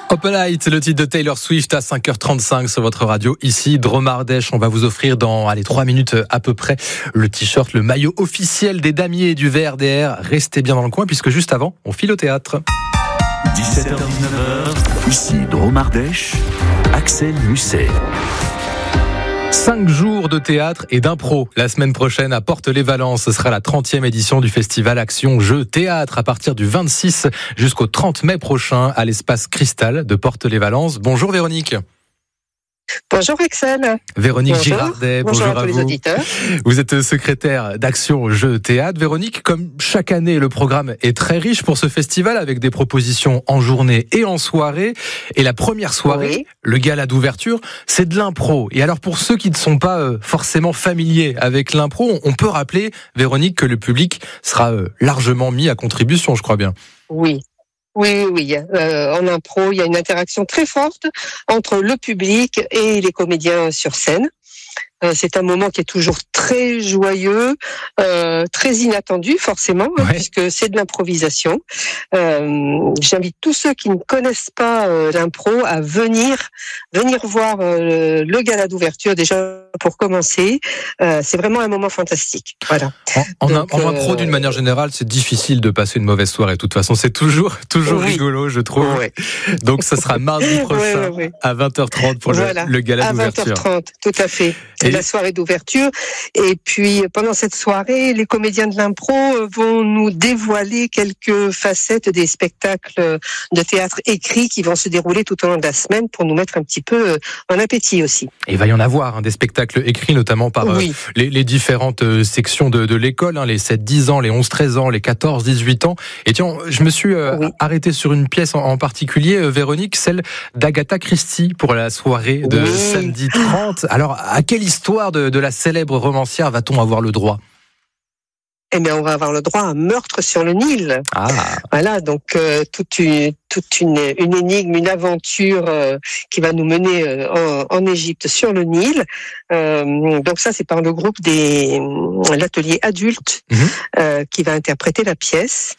Open Light, le titre de Taylor Swift à 5h35 sur votre radio. Ici, Dromardèche, on va vous offrir dans 3 minutes à peu près le t-shirt, le maillot officiel des damiers du VRDR. Restez bien dans le coin puisque juste avant, on file au théâtre. 17h-19h, ici Dromardèche, Axel Musset. 5 jours de théâtre et d'impro. La semaine prochaine à Porte-les-Valences, ce sera la 30e édition du festival Action Jeux Théâtre à partir du 26 jusqu'au 30 mai prochain à l'espace Cristal de Porte-les-Valences. Bonjour Véronique. Bonjour Axel. Véronique Bonjour. Girardet, bonjour à tous vous. les auditeurs. Vous êtes secrétaire d'Action Jeux Théâtre. Véronique, comme chaque année, le programme est très riche pour ce festival avec des propositions en journée et en soirée. Et la première soirée, le gala d'ouverture, c'est de l'impro. Et alors pour ceux qui ne sont pas forcément familiers avec l'impro, on peut rappeler, Véronique, que le public sera largement mis à contribution, je crois bien. Oui. En impro, il y a une interaction très forte entre le public et les comédiens sur scène. C'est un moment qui est toujours très joyeux, très inattendu forcément, puisque c'est de l'improvisation. J'invite tous ceux qui ne connaissent pas l'impro à venir voir le gala d'ouverture déjà pour commencer. C'est vraiment un moment fantastique. Voilà. En impro, d'une manière générale, c'est difficile de passer une mauvaise soirée. De toute façon, c'est toujours rigolo, je trouve. Oui. Donc, ça sera mardi prochain à 20h30 pour le gala d'ouverture. À 20h30, tout à fait. C'est la soirée d'ouverture. Et puis, pendant cette soirée, les comédiens de l'impro vont nous dévoiler quelques facettes des spectacles de théâtre écrits qui vont se dérouler tout au long de la semaine pour nous mettre un petit peu en appétit aussi. Et il va y en avoir des spectacles écrits notamment par les différentes sections de l'école, les 7-10 ans, les 11-13 ans, les 14-18 ans. Et tiens, je me suis arrêté sur une pièce en particulier, Véronique, celle d'Agatha Christie pour la soirée de samedi 30. Alors, à quelle histoire de la célèbre romancière va-t-on avoir le droit ? Eh bien, on va avoir le droit à un meurtre sur le Nil. Voilà, donc toute une énigme, une aventure qui va nous mener en Égypte sur le Nil. Donc ça, c'est par le groupe l'atelier adulte qui va interpréter la pièce.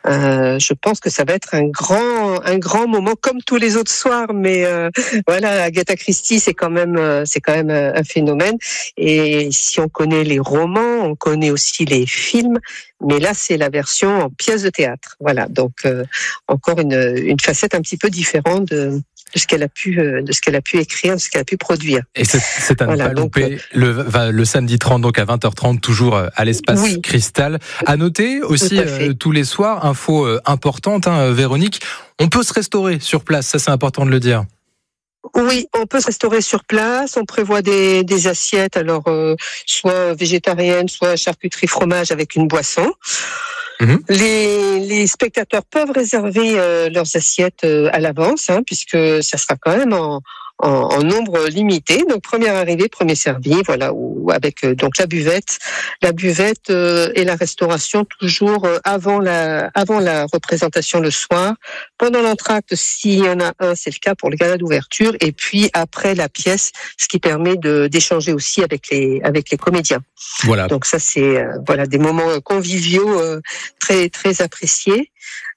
Je pense que ça va être un grand moment comme tous les autres soirs, mais voilà, Agatha Christie, c'est quand même un phénomène. Et si on connaît les romans, on connaît aussi les films. Mais là, c'est la version en pièce de théâtre. Voilà, donc encore une facette un petit peu différente de ce qu'elle a pu écrire, de ce qu'elle a pu produire. Et c'est à ne pas louper le samedi 30, donc à 20h30, toujours à l'espace Cristal. À noter aussi tous les soirs, info importante, Véronique, on peut se restaurer sur place, ça c'est important de le dire. Oui, on peut se restaurer sur place. On prévoit des assiettes, alors soit végétariennes, soit charcuterie fromage avec une boisson. Les spectateurs peuvent réserver leurs assiettes à l'avance, puisque ça sera quand même en nombre limité. Donc premier arrivé, premier servi, voilà, ou avec donc la buvette et la restauration toujours avant la représentation le soir. Pendant l'entracte, s'il y en a un, c'est le cas pour le gala d'ouverture, et puis après la pièce, ce qui permet d'échanger aussi avec les comédiens. Voilà. Donc ça c'est des moments conviviaux très très appréciés.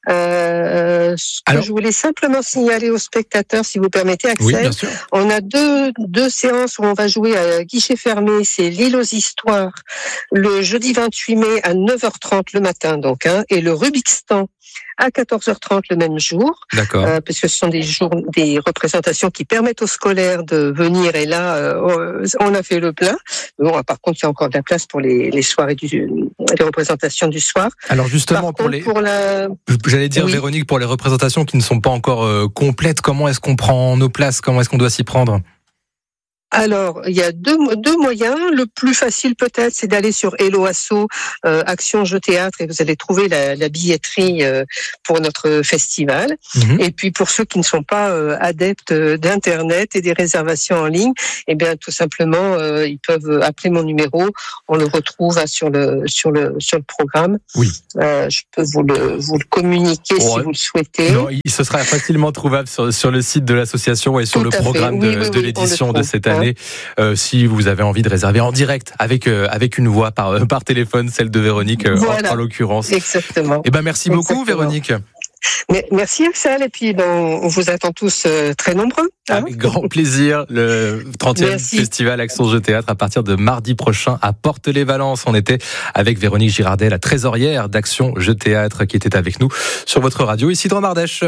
Je voulais simplement signaler aux spectateurs, si vous permettez, Axel, on a deux séances où on va jouer à guichet fermé. C'est l'île aux histoires le jeudi 28 mai à 9h30 le matin, donc, et le Rubik's-Temps à 14h30 le même jour. D'accord. Parce que ce sont des représentations qui permettent aux scolaires de venir, et là, on a fait le plein. Bon, par contre, il y a encore de la place pour les soirées les représentations du soir. Alors justement, j'allais dire, Véronique, pour les représentations qui ne sont pas encore complètes, comment est-ce qu'on prend nos places? Comment est-ce qu'on doit s'y prendre? Alors, il y a deux moyens. Le plus facile peut-être, c'est d'aller sur Hello Asso, Action Jeux Théâtre, et vous allez trouver la billetterie pour notre festival. Et puis pour ceux qui ne sont pas adeptes d'Internet et des réservations en ligne, eh bien tout simplement, ils peuvent appeler mon numéro. On le retrouve sur le programme. Oui. Je peux vous le communiquer si vous le souhaitez. Non, ce sera facilement trouvable sur le site de l'association et sur le programme de l'édition de cette année. Si vous avez envie de réserver en direct avec une voix par téléphone, celle de Véronique en l'occurrence. Exactement. Eh ben merci beaucoup Véronique. Merci Axel, et puis on vous attend tous très nombreux. Avec grand plaisir, le 30e Festival Action Jeux Théâtre à partir de mardi prochain à Porte-les-Valences. On était avec Véronique Girardet, la trésorière d'Action Jeux Théâtre, qui était avec nous sur votre radio, Isidre Mardèche.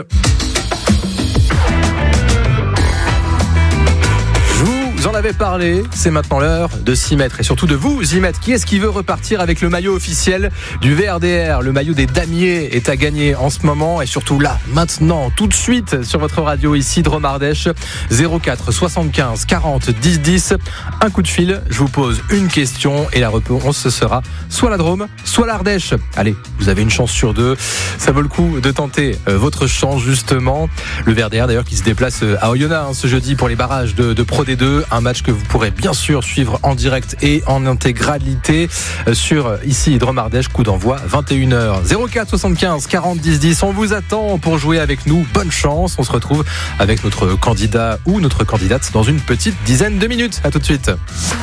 Vous en avez parlé, c'est maintenant l'heure de s'y mettre et surtout de vous y mettre. Qui est-ce qui veut repartir avec le maillot officiel du VRDR? Le maillot des damiers est à gagner en ce moment et surtout là, maintenant, tout de suite sur votre radio Isidre Mardèche, 04 75 40 10 10. Un coup de fil, je vous pose une question et la réponse ce sera soit la Drôme, soit l'Ardèche. Allez, vous avez une chance sur deux. Ça vaut le coup de tenter votre chance justement. Le VRDR d'ailleurs qui se déplace à Oyonnax ce jeudi pour les barrages de Pro D2. Un match que vous pourrez bien sûr suivre en direct et en intégralité sur Isidre Mardèche, coup d'envoi 21h. 04 75 40 10 10. On vous attend pour jouer avec nous. Bonne chance. On se retrouve avec notre candidat ou notre candidate dans une petite dizaine de minutes. À tout de suite.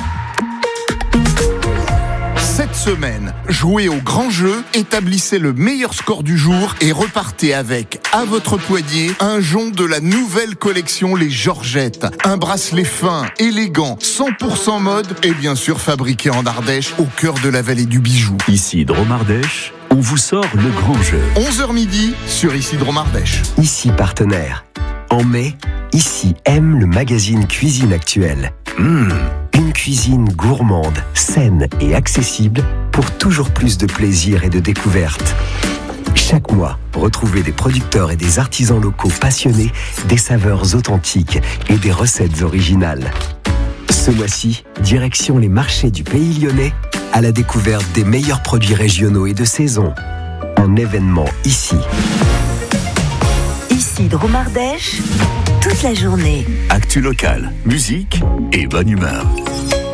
Cette semaine, jouez au grand jeu, établissez le meilleur score du jour et repartez avec, à votre poignet, un jonc de la nouvelle collection Les Georgettes. Un bracelet fin, élégant, 100% mode et bien sûr fabriqué en Ardèche, au cœur de la vallée du bijou. Isidre Mardèche, on vous sort le grand jeu. 11h midi sur Isidre Mardèche. Ici partenaire. En mai, Ici aime le magazine Cuisine Actuelle. Une cuisine gourmande, saine et accessible pour toujours plus de plaisir et de découverte. Chaque mois, retrouvez des producteurs et des artisans locaux passionnés, des saveurs authentiques et des recettes originales. Ce mois-ci, direction les marchés du Pays Lyonnais à la découverte des meilleurs produits régionaux et de saison. Un événement ici. Isidre Mardèche, toute la journée. Actu local, musique et bonne humeur.